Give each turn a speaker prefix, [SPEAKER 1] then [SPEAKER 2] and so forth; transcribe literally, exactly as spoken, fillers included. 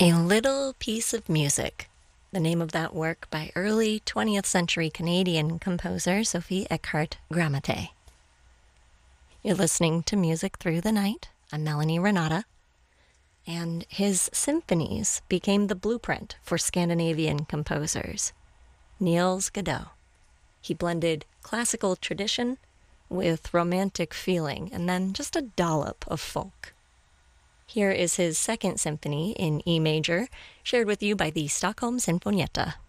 [SPEAKER 1] A Little Piece of Music, the name of that work by early twentieth century Canadian composer Sophie Eckhart Gramate. You're listening to Music Through the Night. I'm Melanie Renata, and his symphonies became the blueprint for Scandinavian composers. Niels Godot. He blended classical tradition with romantic feeling and then just a dollop of folk. Here is his second symphony in E major, shared with you by the Stockholm Sinfonietta.